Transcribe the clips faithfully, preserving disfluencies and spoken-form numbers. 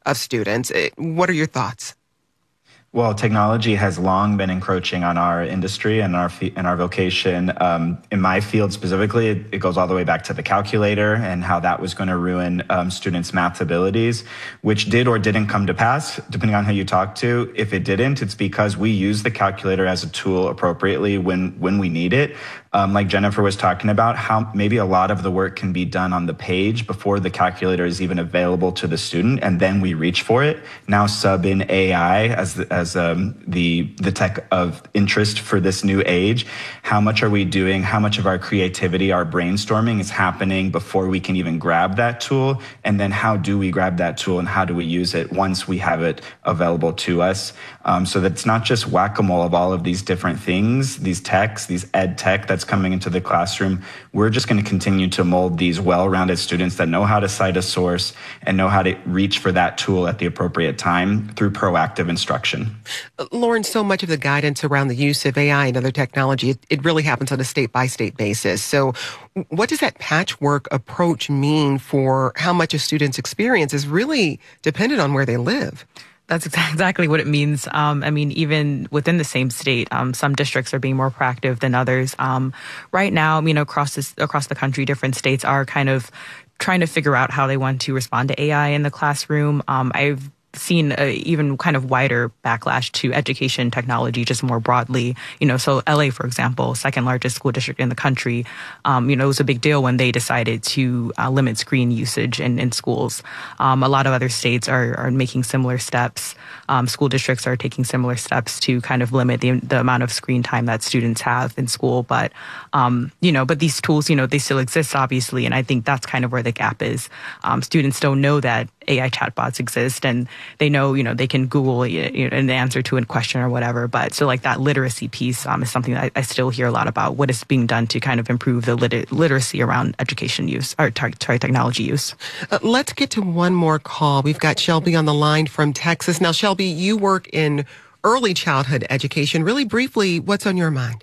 of students. What are your thoughts? Well, technology has long been encroaching on our industry and our and our vocation. Um, in my field specifically, it, it goes all the way back to the calculator and how that was going to ruin um, students' math abilities, which did or didn't come to pass, depending on who you talk to. If it didn't, it's because we use the calculator as a tool appropriately when when we need it. Um, like Jennifer was talking about, how maybe a lot of the work can be done on the page before the calculator is even available to the student, and then we reach for it. Now sub in A I as the, as um, the the tech of interest for this new age. How much are we doing? How much of our creativity, our brainstorming is happening before we can even grab that tool? And then how do we grab that tool and how do we use it once we have it available to us? Um, so that it's not just whack-a-mole of all of these different things, these techs, these ed tech that's coming into the classroom. We're just going to continue to mold these well-rounded students that know how to cite a source and know how to reach for that tool at the appropriate time through proactive instruction. Lauren, so much of the guidance around the use of A I and other technology, it, it really happens on a state-by-state basis. So what does that patchwork approach mean for how much a student's experience is really dependent on where they live? That's exactly what it means. Um, I mean, even within the same state, um, some districts are being more proactive than others. Um, right now, you know, across this, across the country, different states are kind of trying to figure out how they want to respond to A I in the classroom. Um, I've seen a even kind of wider backlash to education technology just more broadly. You know, so L A, for example, second largest school district in the country, um, you know, it was a big deal when they decided to uh, limit screen usage in, in schools. Um, a lot of other states are, are making similar steps. Um, school districts are taking similar steps to kind of limit the, the amount of screen time that students have in school. But, um, you know, but these tools, you know, they still exist, obviously. And I think that's kind of where the gap is. Um, students don't know that A I chatbots exist, and they know, you know, they can Google you know, an answer to a question or whatever. But so like that literacy piece um, is something that I, I still hear a lot about. What is being done to kind of improve the lit- literacy around education use or t- sorry, technology use? Uh, let's get to one more call. We've got Shelby on the line from Texas. Now, Shelby, you work in early childhood education. Really briefly, what's on your mind?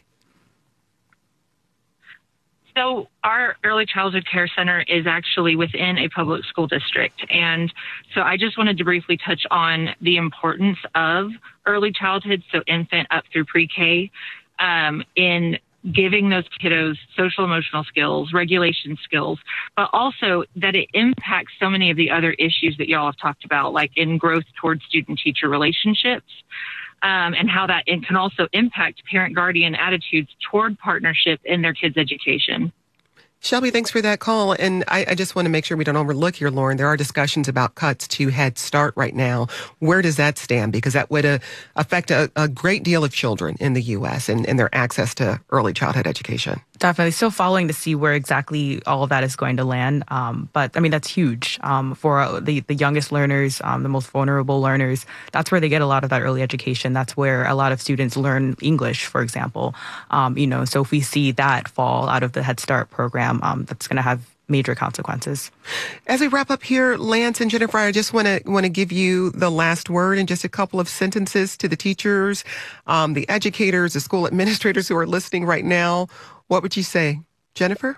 So our early childhood care center is actually within a public school district. And so I just wanted to briefly touch on the importance of early childhood, so infant up through pre-K, um, in giving those kiddos social emotional skills, regulation skills, but also that it impacts so many of the other issues that y'all have talked about, like in growth towards student-teacher relationships. Um, and how that it can also impact parent-guardian attitudes toward partnership in their kids' education. Shelby, thanks for that call. And I, I just want to make sure we don't overlook here, Lauren. There are discussions about cuts to Head Start right now. Where does that stand? Because that would uh, affect a, a great deal of children in the U S and, and their access to early childhood education. Definitely. Still following to see where exactly all of that is going to land. Um, but I mean, that's huge um, for the, the youngest learners, um, the most vulnerable learners. That's where they get a lot of that early education. That's where a lot of students learn English, for example. Um, you know, so if we see that fall out of the Head Start program, um, that's going to have major consequences. As we wrap up here, Lance and Jennifer, I just want to want to give you the last word in just a couple of sentences to the teachers, um, the educators, the school administrators who are listening right now. What would you say? Jennifer?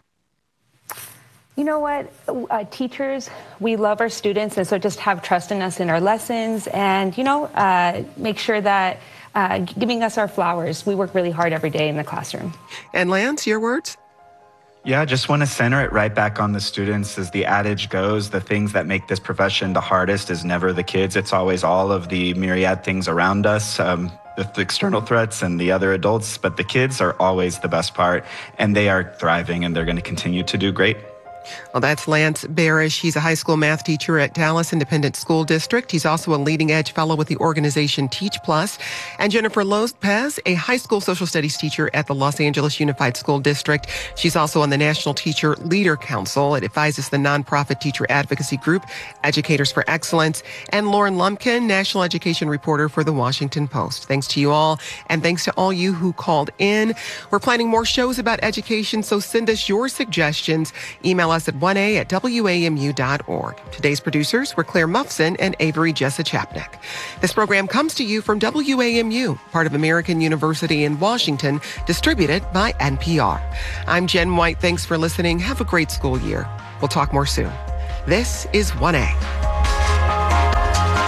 You know what, uh, teachers, we love our students, and so just have trust in us in our lessons, and, you know, uh, make sure that uh, giving us our flowers. We work really hard every day in the classroom. And Lance, your words? Yeah, I just want to center it right back on the students. As the adage goes, the things that make this profession the hardest is never the kids. It's always all of the myriad things around us, um, the, the external threats and the other adults. But the kids are always the best part, and they are thriving, and they're going to continue to do great. Well, that's Lance Barish. He's a high school math teacher at Dallas Independent School District. He's also a leading edge fellow with the organization Teach Plus. And Jennifer Lopez, a high school social studies teacher at the Los Angeles Unified School District. She's also on the National Teacher Leader Council. It advises the nonprofit teacher advocacy group, Educators for Excellence. And Lauren Lumpkin, national education reporter for the Washington Post. Thanks to you all. And thanks to all you who called in. We're planning more shows about education, so send us your suggestions. Email us at one a at w a m u dot org. Today's producers were Claire Muffson and Avery Jessa Chapnick. This program comes to you from W A M U, part of American University in Washington, distributed by N P R. I'm Jen White. Thanks for listening. Have a great school year. We'll talk more soon. This is one A.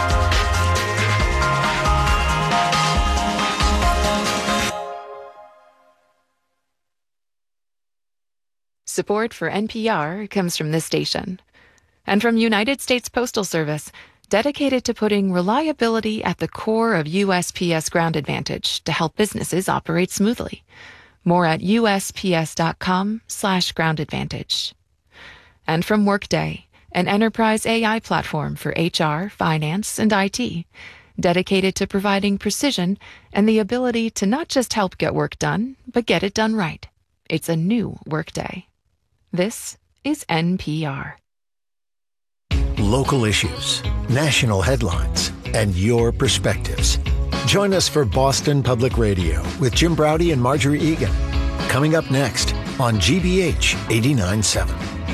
Support for N P R comes from this station. And from United States Postal Service, dedicated to putting reliability at the core of U S P S Ground Advantage to help businesses operate smoothly. More at usps.com slash ground advantage. And from Workday, an enterprise A I platform for H R, finance, and I T, dedicated to providing precision and the ability to not just help get work done, but get it done right. It's a new Workday. This is N P R. Local issues, national headlines, and your perspectives. Join us for Boston Public Radio with Jim Braude and Marjorie Egan. Coming up next on G B H eighty-nine point seven.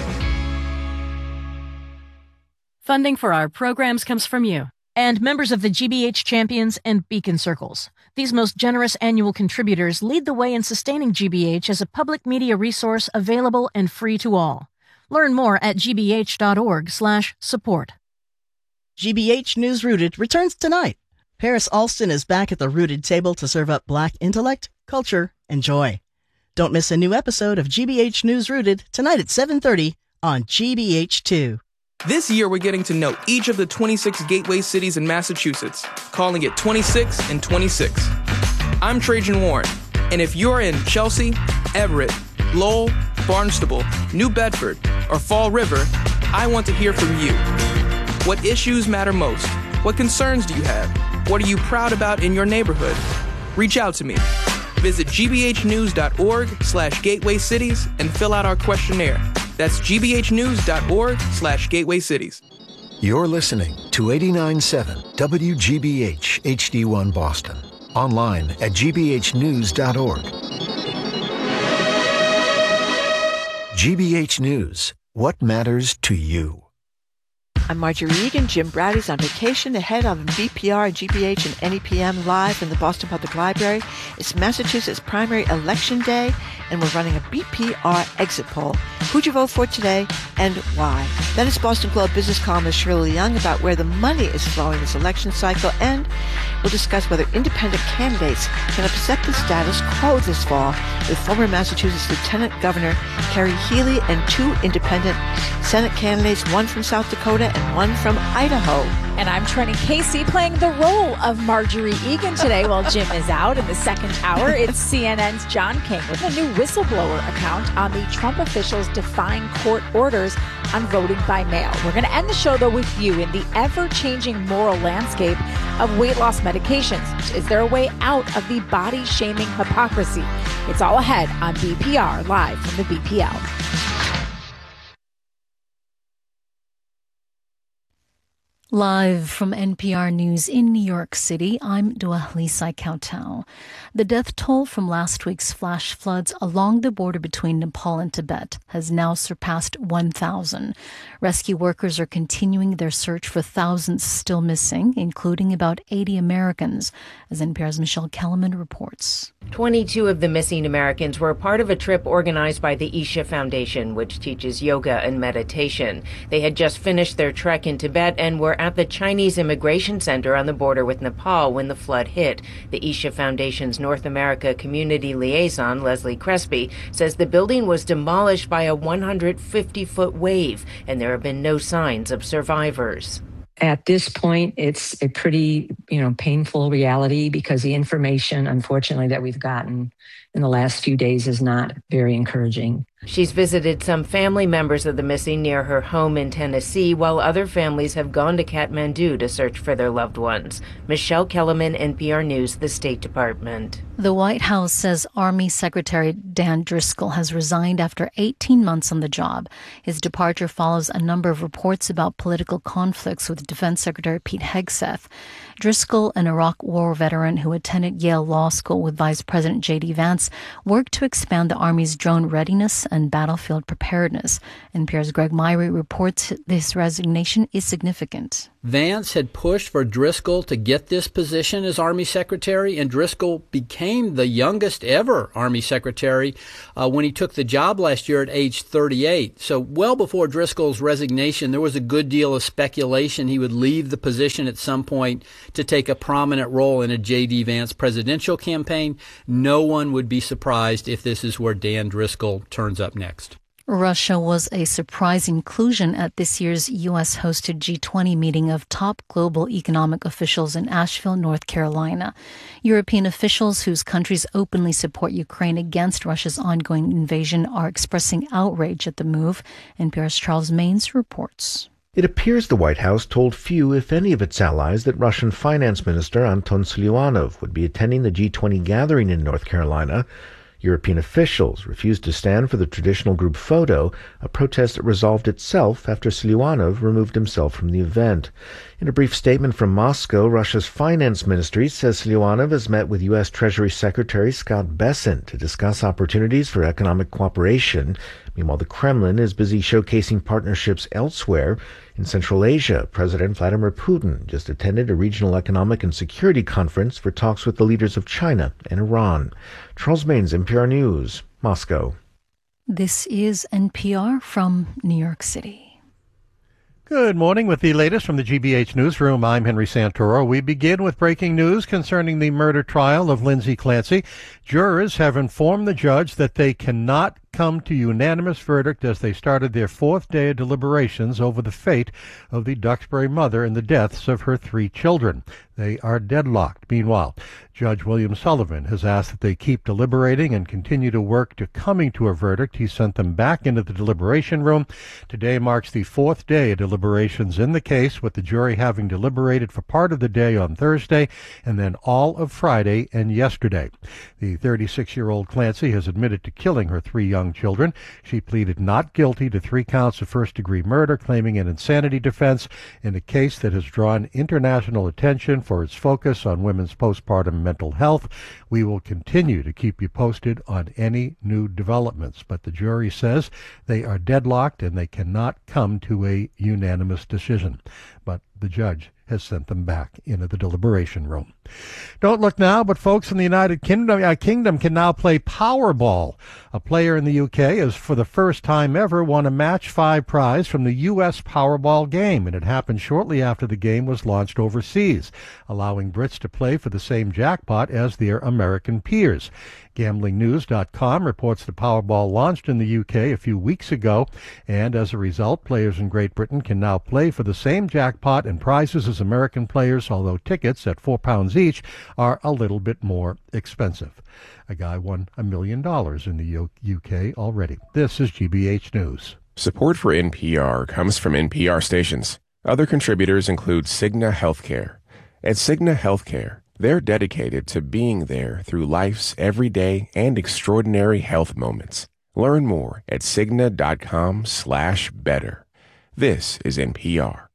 Funding for our programs comes from you and members of the G B H Champions and Beacon Circles. These most generous annual contributors lead the way in sustaining G B H as a public media resource available and free to all. Learn more at gbh.org slash support. G B H News Rooted returns tonight. Paris Alston is back at the Rooted table to serve up Black intellect, culture, and joy. Don't miss a new episode of G B H News Rooted tonight at seven thirty on G B H two. This year, we're getting to know each of the twenty-six gateway cities in Massachusetts, calling it twenty-six and twenty-six. I'm Trajan Warren, and if you're in Chelsea, Everett, Lowell, Barnstable, New Bedford, or Fall River, I want to hear from you. What issues matter most? What concerns do you have? What are you proud about in your neighborhood? Reach out to me. Visit gbhnews.org slash gateway cities and fill out our questionnaire. That's gbhnews.org slash gateway cities. You're listening to eighty-nine point seven W G B H H D one Boston. Online at g b h news dot org. G B H News. What matters to you? I'm Marjorie Egan. Jim Braude's on vacation ahead of B P R, G B H, and N E P M live from the Boston Public Library. It's Massachusetts primary election day, and we're running a B P R exit poll. Who'd you vote for today, and why? Then it's Boston Globe business columnist Shirley Young about where the money is flowing this election cycle, and we'll discuss whether independent candidates can upset the status quo this fall with former Massachusetts Lieutenant Governor Kerry Healy and two independent Senate candidates, one from South Dakota and one from Idaho. And I'm Trenny Casey playing the role of Marjorie Egan today while Jim is out in the second hour. It's C N N's John King with a new whistleblower account on the Trump officials defying court orders on voting by mail. We're going to end the show, though, with you in the ever-changing moral landscape of weight loss medications. Is there a way out of the body-shaming hypocrisy? It's all ahead on B P R, live from the B P L. Live from N P R News in New York City, I'm Dua-Lisa Kautal. The death toll from last week's flash floods along the border between Nepal and Tibet has now surpassed one thousand. Rescue workers are continuing their search for thousands still missing, including about eighty Americans, as N P R's Michelle Kellerman reports. twenty-two of the missing Americans were part of a trip organized by the Isha Foundation, which teaches yoga and meditation. They had just finished their trek in Tibet and were at the Chinese Immigration Center on the border with Nepal when the flood hit. The Isha Foundation's North America Community Liaison, Leslie Crespi, says the building was demolished by a one hundred fifty foot wave, and there have been no signs of survivors. At this point, it's a pretty, you know, painful reality because the information, unfortunately, that we've gotten in the last few days is not very encouraging. She's visited some family members of the missing near her home in Tennessee, while other families have gone to Kathmandu to search for their loved ones. Michelle Kellerman, N P R News, the State Department. The White House says Army Secretary Dan Driscoll has resigned after eighteen months on the job. His departure follows a number of reports about political conflicts with Defense Secretary Pete Hegseth. Driscoll, an Iraq War veteran who attended Yale Law School with Vice President J D Vance, worked to expand the Army's drone readiness and battlefield preparedness. N P R's Greg Myrie reports this resignation is significant. Vance had pushed for Driscoll to get this position as Army Secretary, and Driscoll became the youngest ever Army Secretary uh, when he took the job last year at age thirty-eight. So well before Driscoll's resignation, there was a good deal of speculation he would leave the position at some point to take a prominent role in a J D Vance presidential campaign. No one would be surprised if this is where Dan Driscoll turns up next. Russia was a surprise inclusion at this year's U S-hosted G twenty meeting of top global economic officials in Asheville, North Carolina. European officials whose countries openly support Ukraine against Russia's ongoing invasion are expressing outrage at the move. N P R's Charles Maines reports. It appears the White House told few, if any, of its allies that Russian Finance Minister Anton Siluanov would be attending the G twenty gathering in North Carolina. European officials refused to stand for the traditional group photo, a protest that resolved itself after Siluanov removed himself from the event. In a brief statement from Moscow, Russia's finance ministry says Siluanov has met with U S Treasury Secretary Scott Bessent to discuss opportunities for economic cooperation. Meanwhile, the Kremlin is busy showcasing partnerships elsewhere. In Central Asia, President Vladimir Putin just attended a regional economic and security conference for talks with the leaders of China and Iran. Charles Maines, N P R News, Moscow. This is N P R from New York City. Good morning. With the latest from the G B H Newsroom, I'm Henry Santoro. We begin with breaking news concerning the murder trial of Lindsay Clancy. Jurors have informed the judge that they cannot come to unanimous verdict as they started their fourth day of deliberations over the fate of the Duxbury mother and the deaths of her three children. They are deadlocked. Meanwhile, Judge William Sullivan has asked that they keep deliberating and continue to work to coming to a verdict. He sent them back into the deliberation room. Today marks the fourth day of deliberations in the case, with the jury having deliberated for part of the day on Thursday and then all of Friday and yesterday. The thirty-six-year-old Clancy has admitted to killing her three young children. She pleaded not guilty to three counts of first-degree murder, claiming an insanity defense in a case that has drawn international attention for its focus on women's postpartum mental health. We will continue to keep you posted on any new developments, but the jury says they are deadlocked and they cannot come to a unanimous decision. But the judge has sent them back into the deliberation room. Don't look now, but folks in the United Kingdom, uh, Kingdom can now play Powerball. A player in the U K has, for the first time ever, won a match five prize from the U S Powerball game, and it happened shortly after the game was launched overseas, allowing Brits to play for the same jackpot as their American peers. Gambling News dot com reports the Powerball launched in the U K a few weeks ago, and as a result, players in Great Britain can now play for the same jackpot and prizes as American players, although tickets at four pounds each are a little bit more expensive. A guy won a million dollars in the U K already. This is G B H News. Support for N P R comes from N P R stations. Other contributors include Cigna Healthcare. At Cigna Healthcare, they're dedicated to being there through life's everyday and extraordinary health moments. Learn more at Cigna dot com slash better. This is N P R.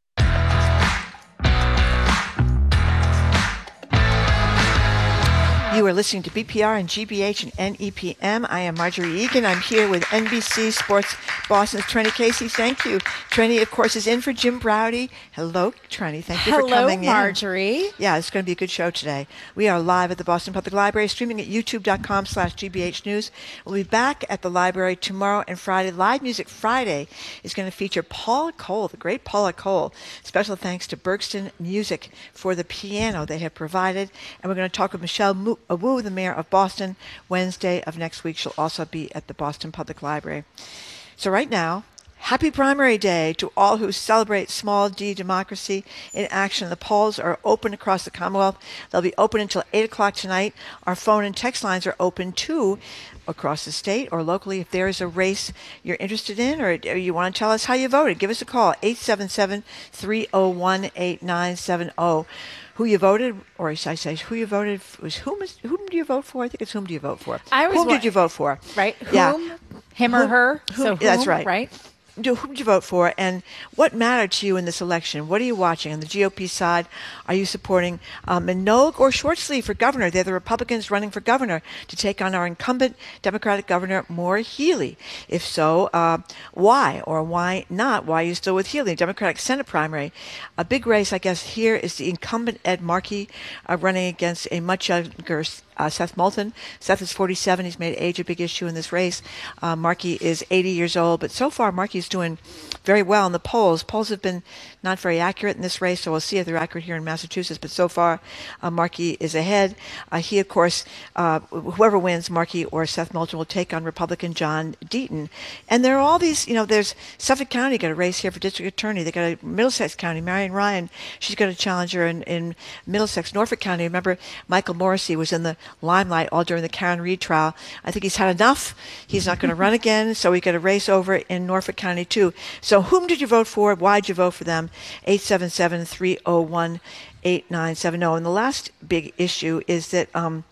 You are listening to B P R and G B H and N E P M. I am Marjorie Egan. I'm here with N B C Sports Boston's Trenny Casey. Thank you. Trenny, of course, is in for Jim Browdy. Hello, Trenny. Thank you Hello, for coming Marjorie. in. Marjorie. Yeah, it's going to be a good show today. We are live at the Boston Public Library, streaming at youtube dot com slash G B H News. We'll be back at the library tomorrow and Friday. Live Music Friday is going to feature Paula Cole, the great Paula Cole. Special thanks to Bergston Music for the piano they have provided. And we're going to talk with Michelle Wu, the mayor of Boston, Wednesday of next week. She'll also be at the Boston Public Library. So right now, happy primary day to all who celebrate small d democracy in action. The polls are open across the Commonwealth. They'll be open until eight o'clock tonight. Our phone and text lines are open too across the state or locally. If there is a race you're interested in or you want to tell us how you voted, give us a call, eight seven seven, three oh one, eight nine seven oh. Who you voted, or I say who you voted, was whom, is, whom do you vote for? I think it's whom do you vote for. I was whom wa- did you vote for? Right. Whom, yeah. him or whom, her. Whom, so whom, that's right. Right. Do, who did you vote for, and what mattered to you in this election? What are you watching? On the G O P side, are you supporting um, Minogue or Shortsleeve for governor? They're the Republicans running for governor to take on our incumbent Democratic governor, Maura Healey. If so, uh, why or why not? Why are you still with Healey? Democratic Senate primary. A big race, I guess, here is the incumbent Ed Markey uh, running against a much younger uh, Seth Moulton. Seth is forty-seven. He's made age a big issue in this race. Uh, Markey is eighty years old, but so far Markey's doing very well in the polls. Polls have been not very accurate in this race, so we'll see if they're accurate here in Massachusetts. But so far, uh, Markey is ahead. Uh, he, of course, uh, whoever wins, Markey or Seth Moulton, will take on Republican John Deaton. And there are all these, you know, there's Suffolk County got a race here for district attorney. They got a Middlesex County, Marion Ryan, she's got a challenger in, in Middlesex. Norfolk County, remember Michael Morrissey was in the limelight all during the Karen Reed trial. I think he's had enough. He's not going to run again, so we got a race over in Norfolk County too. So whom did you vote for? Why did you vote for them? eight seven seven, three oh one, eight nine seven oh. And the last big issue is that um,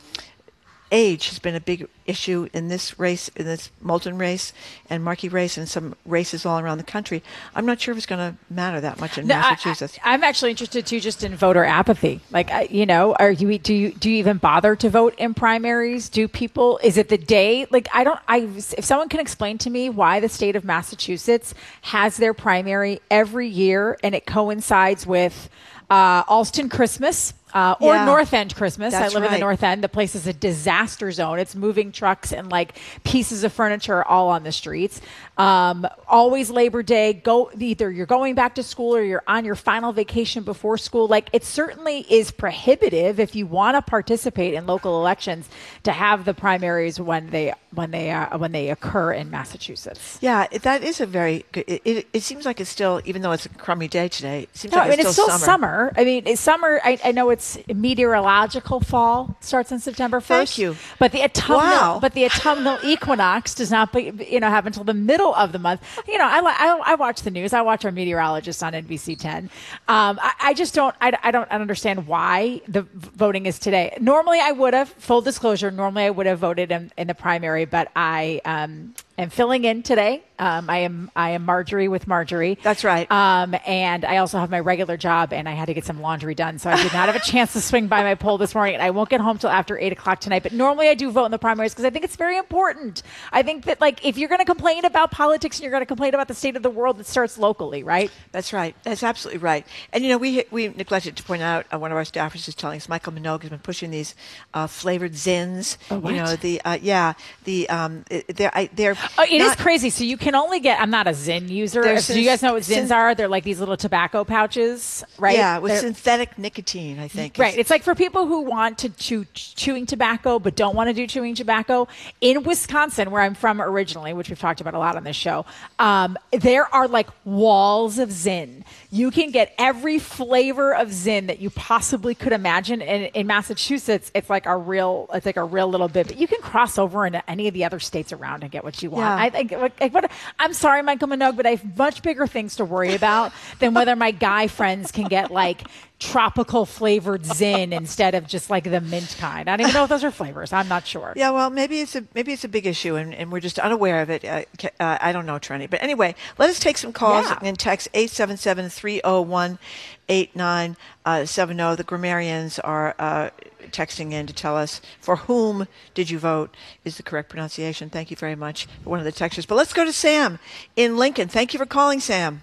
age has been a big issue in this race, in this Moulton race and Markey race, and some races all around the country. I'm not sure if it's going to matter that much in no, Massachusetts. I, I'm actually interested too, just in voter apathy. Like, you know, are you do you do you even bother to vote in primaries? Do people? Is it the day? Like, I don't. I if someone can explain to me why the state of Massachusetts has their primary every year and it coincides with uh, Alston Christmas. Uh, or yeah, North End Christmas. I live right. in the North End. The place is a disaster zone. It's moving trucks and like pieces of furniture all on the streets. Um, always Labor Day. Go either you're going back to school or you're on your final vacation before school. Like, it certainly is prohibitive if you want to participate in local elections to have the primaries when they when they uh, when they occur in Massachusetts. Yeah, that is a very good. It, it, it seems like it's still, even though it's a crummy day today. It seems no, like I mean, it's, it's still, still summer. summer. I mean, it's summer. I, I know it's It's meteorological fall starts on September first. Thank you. But the autumnal, wow. but the autumnal equinox does not, be, you know, happen until the middle of the month. You know, I, I, I watch the news. I watch our meteorologist on N B C ten. Um, I, I just don't, I, I don't understand why the voting is today. Normally, I would have, full disclosure, normally I would have voted in, in the primary, but I um, am filling in today. Um, I am I am Marjorie with Marjorie. That's right. Um, and I also have my regular job, and I had to get some laundry done, so I did not have a chance to swing by my poll this morning. And I won't get home till after eight o'clock tonight. But normally I do vote in the primaries because I think it's very important. I think that, like, if you're going to complain about politics and you're going to complain about the state of the world, it starts locally, right? That's right. That's absolutely right. And you know, we we neglected to point out, uh, one of our staffers is telling us, Michael Minogue has been pushing these uh, flavored Zins. Oh, what? You know, the uh, yeah, the um, they're I, they're. Oh, it not, is crazy. So you can only get. I'm not a Zyn user. There's Do you guys know what Zins syn- are? They're like these little tobacco pouches, right? Yeah, with They're, synthetic nicotine, I think. Right. It's like for people who want to chew chewing tobacco but don't want to do chewing tobacco. In Wisconsin, where I'm from originally, which we've talked about a lot on this show, um, there are like walls of Zyn. You can get every flavor of Zyn that you possibly could imagine. And in Massachusetts, it's like a real, it's like a real little bit. But you can cross over into any of the other states around and get what you want. Yeah. I think. Like, like, what, I'm sorry, Michael Minogue, but I have much bigger things to worry about than whether my guy friends can get like tropical flavored Zyn instead of just like the mint kind. I don't even know if those are flavors. I'm not sure. Yeah, well, maybe it's a maybe it's a big issue, and, and we're just unaware of it. Uh, uh, I don't know, Trenny. But anyway, let us take some calls Yeah. and text eight seven seven, three oh one, eight nine seven oh. The grammarians are uh, texting in to tell us for whom did you vote is the correct pronunciation. Thank you very much for one of the texters. But let's go to Sam in Lincoln. Thank you for calling, Sam.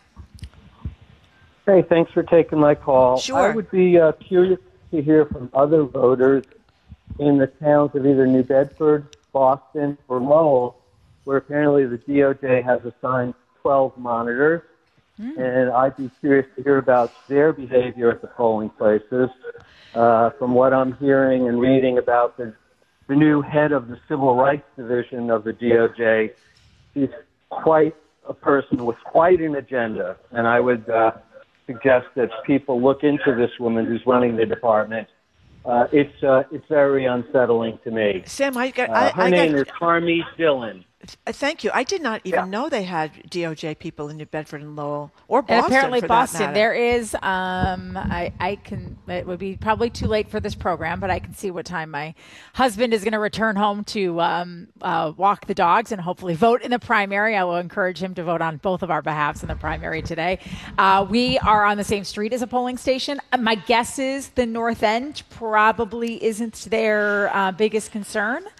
Hey, thanks for taking my call. Sure. I would be uh, curious to hear from other voters in the towns of either New Bedford, Boston, or Lowell, where apparently the D O J has assigned twelve monitors. Mm. And I'd be curious to hear about their behavior at the polling places. Uh, from what I'm hearing and reading about the, the new head of the Civil Rights Division of the D O J, he's quite a person with quite an agenda. And I would uh, suggest that people look into this woman who's running the department. Uh, it's uh, it's very unsettling to me. Sam, I got. Uh, I, her I name got, is Harmeet Dillon. Thank you. I did not even Yeah. know they had D O J people in New Bedford and Lowell, or Boston. And apparently for Boston. That matter. There is. Um, I, I can. It would be probably too late for this program, but I can see what time my husband is going to return home to um, uh, walk the dogs and hopefully vote in the primary. I will encourage him to vote on both of our behalfs in the primary today. Uh, we are on the same street as a polling station. Uh, my guess is the North End probably isn't their uh, biggest concern.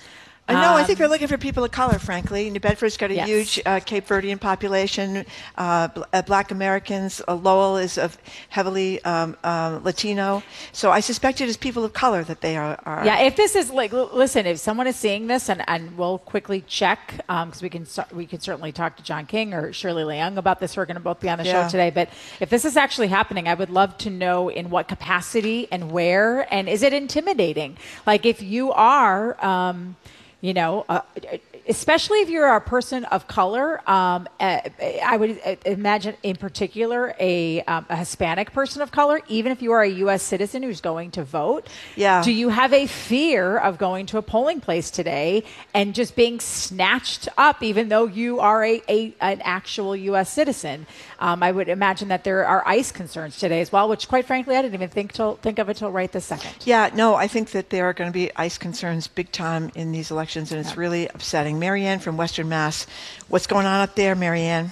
I know. Um, I think they're looking for people of color, frankly. New Bedford's got a Yes. huge uh, Cape Verdean population, uh, bl- uh, black Americans. Uh, Lowell is of heavily um, uh, Latino. So I suspect it is people of color that they are. are Yeah, if this is like, l- listen, if someone is seeing this, and, and we'll quickly check, because we can cer- we can certainly talk to John King or Shirley Leung about this. We're going to both be on the Yeah. show today. But if this is actually happening, I would love to know in what capacity and where, and is it intimidating? Like if you are, um, you know, uh, especially if you're a person of color, um, uh, I would imagine in particular a, um, a Hispanic person of color, even if you are a U S citizen who's going to vote. Yeah. Do you have a fear of going to a polling place today and just being snatched up, even though you are a, a an actual U S citizen? Um, I would imagine that there are ICE concerns today as well, which quite frankly, I didn't even think, till, think of it till right this second. Yeah, no, I think that there are going to be ICE concerns big time in these elections, and it's Yeah. really upsetting. Marianne from Western Mass, what's going on up there, Marianne?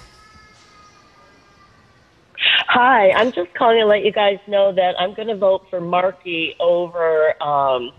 Hi, I'm just calling to let you guys know that I'm going to vote for Markey over um,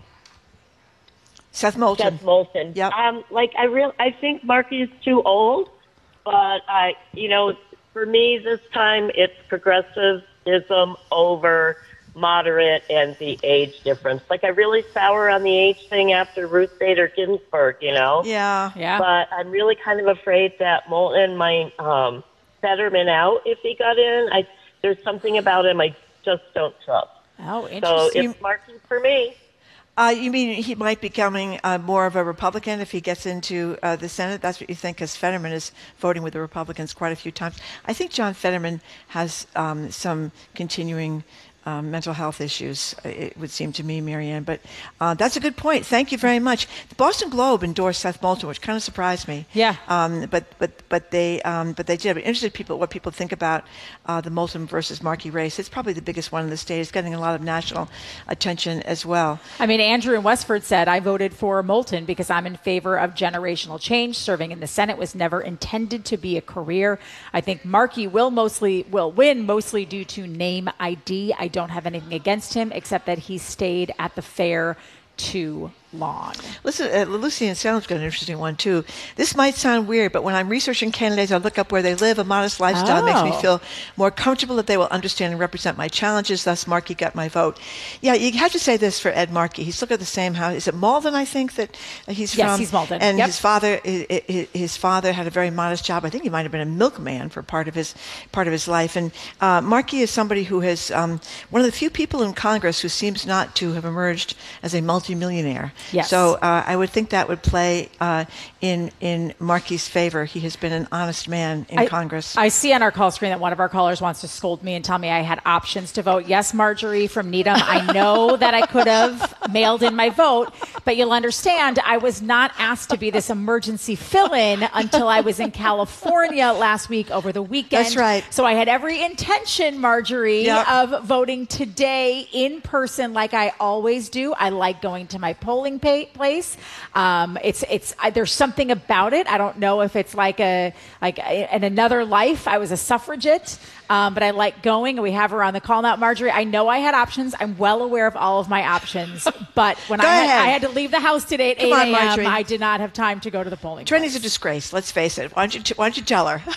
Seth Moulton. Seth Moulton. Yep. Um, like I real, I think Markey is too old, but I, you know, for me this time it's progressivism over moderate and the age difference. Like I really sour on the age thing after Ruth Bader Ginsburg, you know. Yeah, yeah. But I'm really kind of afraid that Moulton might um, Fetterman out if he got in. I there's something about him I just don't trust. Oh, So interesting. it's Markey for me. Uh, you mean he might be becoming uh, more of a Republican if he gets into uh, the Senate? That's what you think, because Fetterman is voting with the Republicans quite a few times. I think John Fetterman has um, some continuing um, mental health issues, it would seem to me, Marianne. But uh, that's a good point. Thank you very much. The Boston Globe endorsed Seth Moulton, which kind of surprised me. Yeah. Um, but but but they um, but they did. I'm interested people what people think about uh, the Moulton versus Markey race. It's probably the biggest one in the state. It's getting a lot of national attention as well. I mean, Andrew in Westford said, I voted for Moulton because I'm in favor of generational change. Serving in the Senate was never intended to be a career. I think Markey will mostly will win mostly due to name I D. I don't have anything against him except that he stayed at the fair too long. Listen, uh, Lucy and Salem's got an interesting one too. This might sound weird, but when I'm researching candidates, I look up where they live. A modest lifestyle Oh. makes me feel more comfortable that they will understand and represent my challenges. Thus, Markey got my vote. Yeah, you have to say this for Ed Markey. He's still got the same house. Is it Malden? I think that he's Yes, from. he's Malden. And Yep. his father, his, his father had a very modest job. I think he might have been a milkman for part of his part of his life. And uh, Markey is somebody who has um, one of the few people in Congress who seems not to have emerged as a multimillionaire. Yes. So. Uh, I would think that would play uh, in in Markey's favor. He has been an honest man in I, Congress. I see on our call screen that one of our callers wants to scold me and tell me I had options to vote. Yes, Marjorie from Needham, I know that I could have mailed in my vote, but you'll understand I was not asked to be this emergency fill-in until I was in California last week over the weekend. That's right. So I had every intention, Marjorie, Yep. of voting today in person like I always do. I like going to my polling pa- place. Um, it's it's I, there's something about it. I don't know if it's like a like a, in another life I was a suffragette, um, but I like going. And we have her on the call now, Marjorie. I know I had options. I'm well aware of all of my options, but when Go I had, ahead. I had to leave the house today at Come eight on, a.m., Marjorie. I did not have time to go to the polling. Trinity's place. a disgrace. Let's face it. Why don't you t- Why don't you tell her?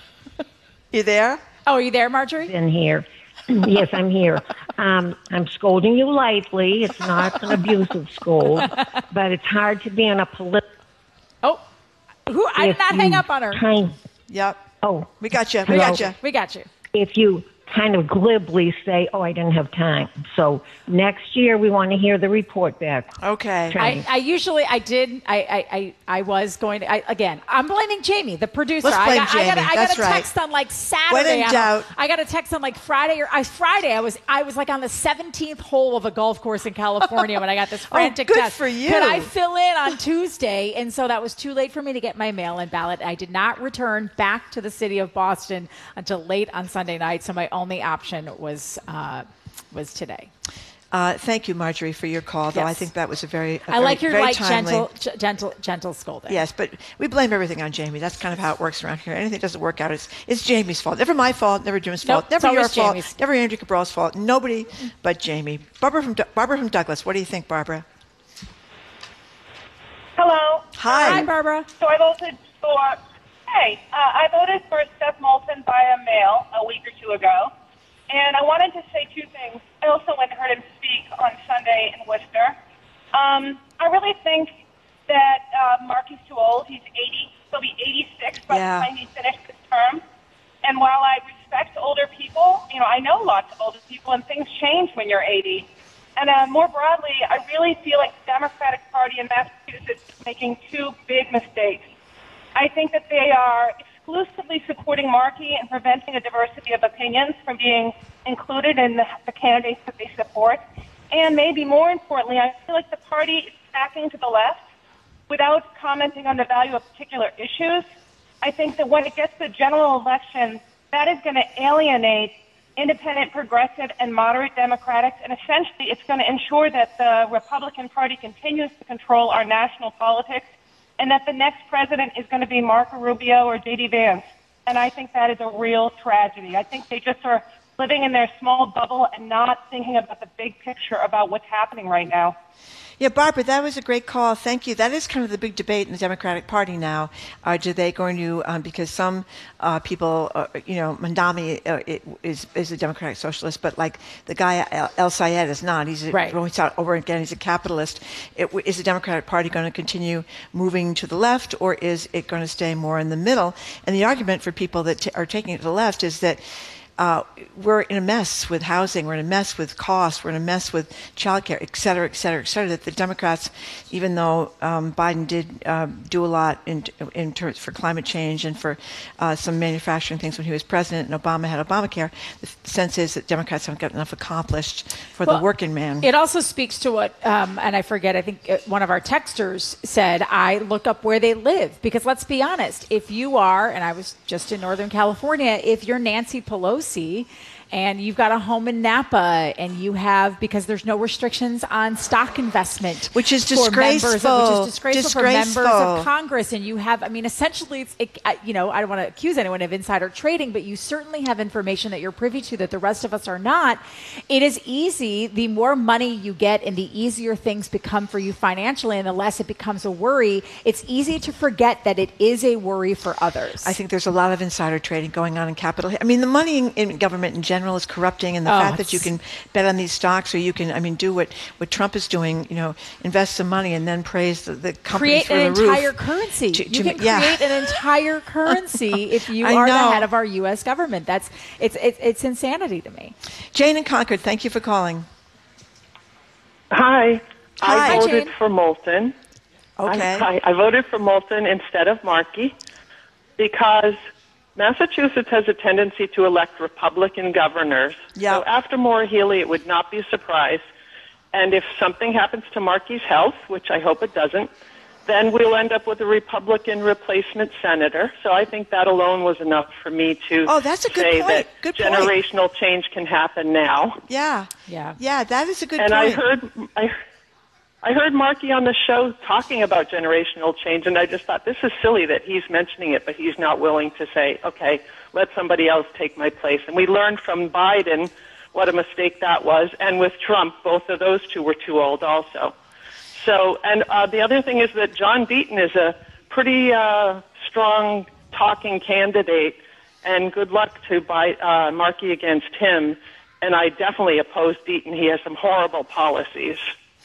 You there? Oh, are you there, Marjorie? In here. Yes, I'm here. Um, I'm scolding you lightly. It's not an abusive scold, but it's hard to be in a political. Oh, who? I did not hang up on her. Kind, Yep. oh, We got you. We Hello? got you. We got you. if you kind of glibly say, "Oh, I didn't have time," so next year we want to hear the report back. Okay. I, I usually I did I I, I, I was going to I, again I'm blaming Jamie the producer. Let's I blame got, I got, Jamie. a- I That's got a right. text on like Saturday. When in I- doubt. I got a text on like Friday or I Friday I was I was like on the seventeenth hole of a golf course in California when I got this frantic good text. for you. Could I fill in on Tuesday? And so that was too late for me to get my mail-in ballot. I did not return back to the city of Boston until late on Sunday night. So my only option was uh, was today. Uh, thank you, Marjorie, for your call. Though Yes. I think that was a very, a I very, like your very like timely. gentle, g- gentle, gentle scolding. Yes, but we blame everything on Jamie. That's kind of how it works around here. Anything that doesn't work out, it's it's Jamie's fault. Never my fault. Never Jim's Nope, fault. Never it's your always fault. Jamie's. Never Andrew Cabral's fault. Nobody but Jamie. Barbara from Du- Barbara from Douglas. What do you think, Barbara? Hello. Hi. Hi, Barbara. So I voted for, hey, uh, I voted for Steph Moulton via mail a week or two ago. And I wanted to say two things. I also went and heard him speak on Sunday in Worcester. Um, I really think that uh, Markey's too old. He's eighty. He'll be eighty-six by Yeah. the time he finishes his term. And while I respect older people, you know, I know lots of older people, and things change when you're eighty. And uh, more broadly, I really feel like the Democratic Party in Massachusetts is making two big mistakes. I think that they are exclusively supporting Markey and preventing a diversity of opinions from being included in the, the candidates that they support. And maybe more importantly, I feel like the party is backing to the left without commenting on the value of particular issues. I think that when it gets to the general election, that is going to alienate independent, progressive, and moderate Democrats, and essentially it's going to ensure that the Republican Party continues to control our national politics, and that the next president is going to be Marco Rubio or J D Vance. And I think that is a real tragedy. I think they just are living in their small bubble and not thinking about the big picture about what's happening right now. Yeah, Barbara, that was a great call. Thank you. That is kind of the big debate in the Democratic Party now. Are do they going to, um, because some uh, people, uh, you know, Mandami uh, it, is is a Democratic socialist, but like the guy El, El Sayed is not. He's a, right. He's out over again. He's a capitalist. It, is the Democratic Party going to continue moving to the left, or is it going to stay more in the middle? And the argument for people that t- are taking it to the left is that Uh, we're in a mess with housing, we're in a mess with costs, we're in a mess with childcare, et cetera, et cetera, et cetera, that the Democrats, even though um, Biden did uh, do a lot in, in terms for climate change and for uh, some manufacturing things when he was president and Obama had Obamacare, the sense is that Democrats haven't got enough accomplished for well, the working man. It also speaks to what, um, and I forget, I think one of our texters said, I look up where they live, because let's be honest, if you are, and I was just in Northern California, if you're Nancy Pelosi, and you've got a home in Napa, and you have, because there's no restrictions on stock investment, which is for disgraceful, members of, which is disgraceful, disgraceful for members of Congress, and you have, I mean, essentially, it's, it, you know, I don't want to accuse anyone of insider trading, but you certainly have information that you're privy to that the rest of us are not. It is easy. The more money you get, and the easier things become for you financially, and the less it becomes a worry. It's easy to forget that it is a worry for others. I think there's a lot of insider trading going on in Capitol Hill. I mean, the money in, in government in general is corrupting, and the Oh, fact that you can bet on these stocks, or you can, I mean, do what, what Trump is doing, you know, invest some money and then praise the, the company create through an the roof. entire currency. To, you to, can yeah. create an entire currency if you I are know. the head of our U S government. That's it's it's, it's insanity to me. Jane in Concord, thank you for calling. Hi. Hi, I voted Jane. for Moulton. Okay. I, I voted for Moulton instead of Markey because Massachusetts has a tendency to elect Republican governors. Yeah. So after Maura Healey, it would not be a surprise. And if something happens to Markey's health, which I hope it doesn't, then we'll end up with a Republican replacement senator. So I think that alone was enough for me to Oh, that's a good say point. that Good point. generational change can happen now. Yeah. Yeah. Yeah, that is a good and point. I heard I, I heard Markey on the show talking about generational change, and I just thought this is silly that he's mentioning it, but he's not willing to say, okay, let somebody else take my place. And we learned from Biden what a mistake that was, and with Trump, both of those two were too old also. So, and uh, the other thing is that John Deaton is a pretty uh, strong talking candidate, and good luck to buy, uh, Markey against him. And I definitely oppose Deaton. He has some horrible policies.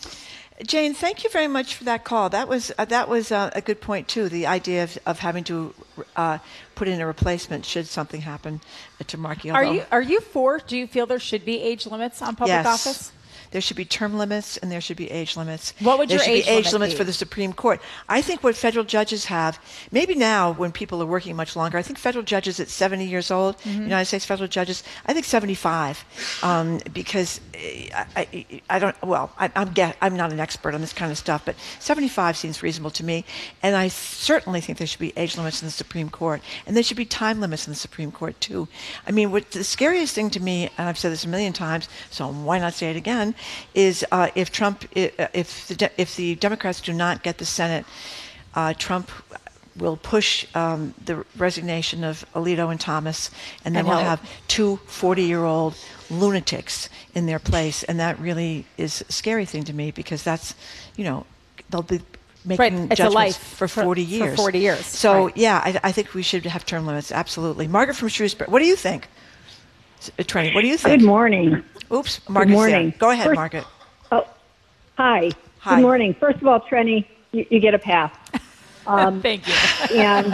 Jane, thank you very much for that call. That was uh, that was uh, a good point too. The idea of, of having to uh, put in a replacement should something happen to Markey. Are you are you for? Do you feel there should be age limits on public yes. office? There should be term limits, and there should be age limits. What would there your should age be age limit limits be? for the Supreme Court. I think what federal judges have, maybe now when people are working much longer, I think federal judges at seventy years old, Mm-hmm. United States federal judges, I think seventy-five, um, because I, I, I don't. Well, I, I'm get, I'm not an expert on this kind of stuff, but seventy-five seems reasonable to me, and I certainly think there should be age limits in the Supreme Court, and there should be time limits in the Supreme Court too. I mean, what the scariest thing to me, and I've said this a million times, so why not say it again, is uh, if Trump, if the De- if the Democrats do not get the Senate, uh, Trump will push um, the resignation of Alito and Thomas, and then And we'll he'll- have two forty-year-old lunatics in their place, and that really is a scary thing to me because that's, you know, they'll be making right. It's judgments a life for forty for, years. For forty years. So, right. yeah, I, I think we should have term limits. Absolutely. Margaret from Shrewsbury, what do you think? Trenny, what do you think? Good morning. Oops, Margaret's Good morning. there. Go ahead, First, Margaret. Oh, hi. Hi. Good morning. First of all, Trenny, you, you get a pass. Um, Thank you. And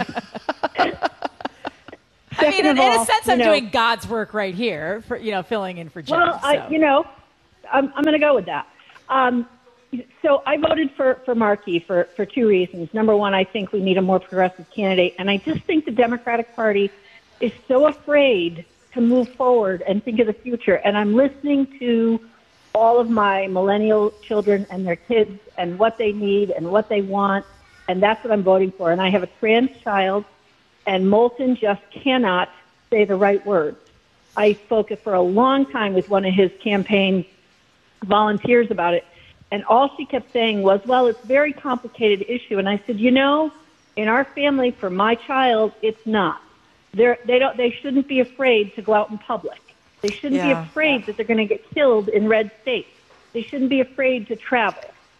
I mean, in, all, in a sense, I'm you know, doing God's work right here, for, you know, filling in for Jim. Well, so. I, you know, I'm, I'm going to go with that. Um, so I voted for, for Markey for, for two reasons. Number one, I think we need a more progressive candidate. And I just think the Democratic Party is so afraid to move forward and think of the future. And I'm listening to all of my millennial children and their kids and what they need and what they want. And that's what I'm voting for. And I have a trans child, and Moulton just cannot say the right words. I spoke for a long time with one of his campaign volunteers about it, and all she kept saying was, well, it's a very complicated issue. And I said, you know, in our family, for my child, it's not. They're, they don't. They shouldn't be afraid to go out in public. They shouldn't Yeah. be afraid that they're going to get killed in red states. They shouldn't be afraid to travel.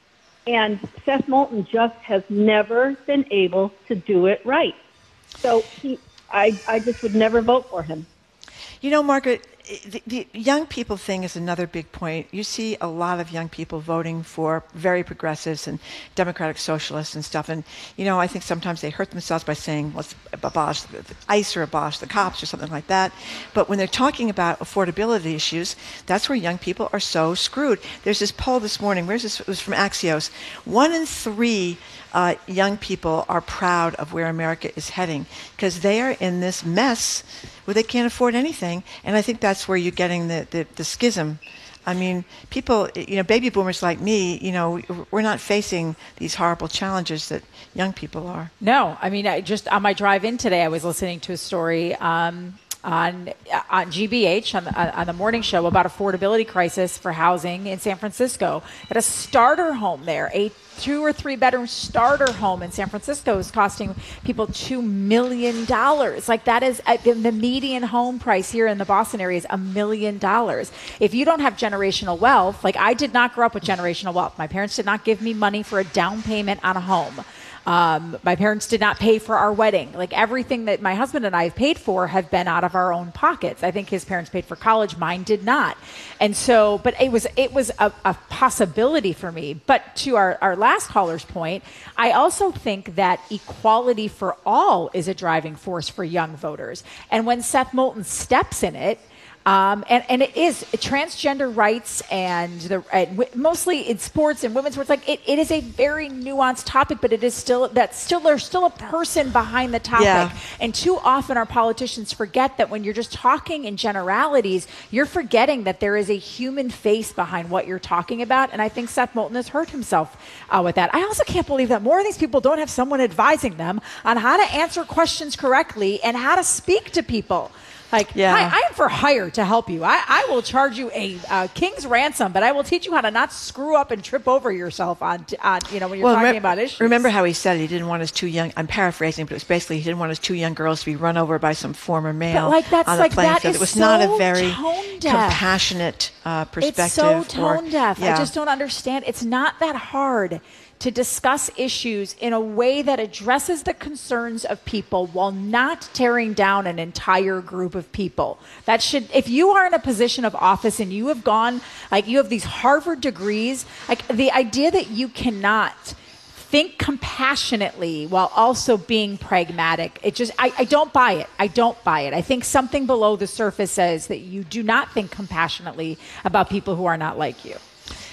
And Seth Moulton just has never been able to do it right. So he, I, I just would never vote for him. You know, Margaret, the, the young people thing is another big point. You see a lot of young people voting for very progressives and democratic socialists and stuff. And, you know, I think sometimes they hurt themselves by saying, let's abolish the ICE or abolish the cops or something like that. But when they're talking about affordability issues, that's where young people are so screwed. There's this poll this morning. Where's this? It was from Axios. One in three Uh, young people are proud of where America is heading because they are in this mess where they can't afford anything. And I think that's where you're getting the, the, the schism. I mean, people, you know, baby boomers like me, you know, we're not facing these horrible challenges that young people are. No, I mean, I just on my drive in today, I was listening to a story um, on on G B H on the, on the morning show about affordability crisis for housing in San Francisco. At a starter home there, a two or three bedroom starter home in San Francisco is costing people two million dollars. Like that is uh, the median home price here in the Boston area is a million dollars. If you don't have generational wealth, like I did not grow up with generational wealth. My parents did not give me money for a down payment on a home. Um, my parents did not pay for our wedding. Like everything that my husband and I have paid for have been out of our own pockets. I think his parents paid for college. Mine did not. And so, but it was, it was a, a possibility for me. But to our, our last caller's point, I also think that equality for all is a driving force for young voters. And when Seth Moulton steps in it, Um, and, and it is transgender rights and the and w- mostly in sports and women's sports. Like it, it is a very nuanced topic, but it is still that still there's still a person behind the topic. Yeah. And too often our politicians forget that when you're just talking in generalities, you're forgetting that there is a human face behind what you're talking about. And I think Seth Moulton has hurt himself uh, with that. I also can't believe that more of these people don't have someone advising them on how to answer questions correctly and how to speak to people. Like, yeah. hi, I am for hire to help you. I, I will charge you a uh, king's ransom, but I will teach you how to not screw up and trip over yourself on, on you know, when you're well, talking rem- about issues. Remember how he said he didn't want his two young, I'm paraphrasing, but it was basically he didn't want his two young girls to be run over by some former male but like that's on the like playing that field. is It was so not a very tone-deaf. compassionate uh, perspective. It's so tone or, deaf. Yeah. I just don't understand. It's not that hard to discuss issues in a way that addresses the concerns of people while not tearing down an entire group of people. That should, if you are in a position of office and you have gone, like you have these Harvard degrees, like the idea that you cannot think compassionately while also being pragmatic, it just, I, I don't buy it. I don't buy it. I think something below the surface says that you do not think compassionately about people who are not like you.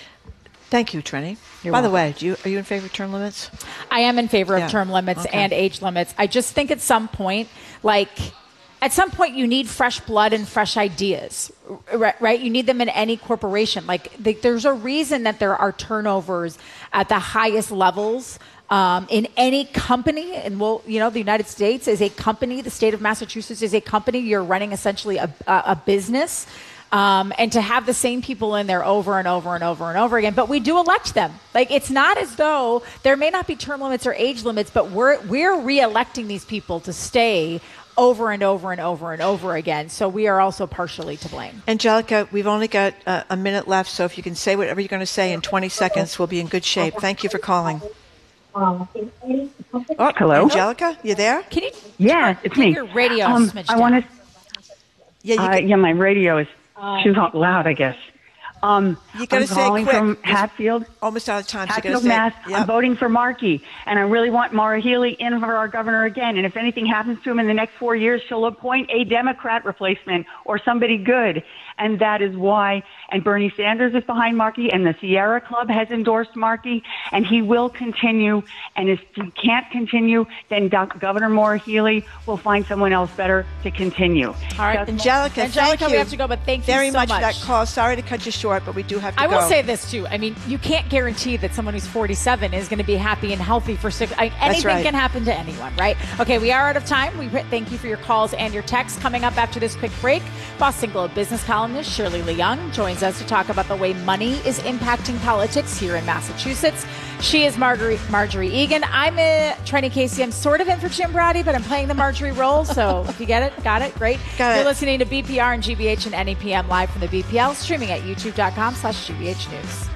Thank you, Trenny. You're By welcome. the way, do you, are you in favor of term limits? I am in favor Yeah. of term limits Okay. and age limits. I just think at some point, like, at some point you need fresh blood and fresh ideas, right? right? You need them in any corporation. Like, the, there's a reason that there are turnovers at the highest levels um, in any company. And we'll, you know, the United States is a company. The state of Massachusetts is a company. You're running essentially a, a, a business. Um, and to have the same people in there over and over and over and over again. But we do elect them. Like, it's not as though there may not be term limits or age limits, but we're we're re-electing these people to stay over and over and over and over again. So we are also partially to blame. Angelica, we've only got uh, a minute left, so if you can say whatever you're going to say in twenty seconds, we'll be in good shape. Thank you for calling. Oh, hello, Angelica, you there? Can you? Yeah, it's me. Your radio um, smidge I down. want to. Yeah, you uh, can- yeah, my radio is too loud, I guess. Um, You gotta I'm say calling quick. from Just Hatfield. Almost out of time. So you gotta Hatfield, say, Mass. Yep. I'm voting for Markey, and I really want Maura Healey in for our governor again. And if anything happens to him in the next four years, she'll appoint a Democrat replacement or somebody good. And that is why. And Bernie Sanders is behind Markey, and the Sierra Club has endorsed Markey, and he will continue. And if he can't continue, then Doc- Governor Maura Healey will find someone else better to continue. All right, That's- Angelica, Angelica, thank we you have to go, but thank you very so much for much. that call. Sorry to cut you short, but we do have to I go. will say this too. I mean, you can't guarantee that someone who's forty-seven is going to be happy and healthy for six. I, anything right. can happen to anyone, right? Okay, we are out of time. We thank you for your calls and your texts. Coming up after this quick break, Boston Globe business columnist Shirley Leung joins us to talk about the way money is impacting politics here in Massachusetts. She is Marjorie, Marjorie Egan. I'm a Trenny Casey. I'm sort of in for Jim Brady, but I'm playing the Marjorie role. So if you get it, got it, great. Got You're it. listening to B P R and G B H and N E P M live from the B P L, streaming at youtube dot com slash G B H News.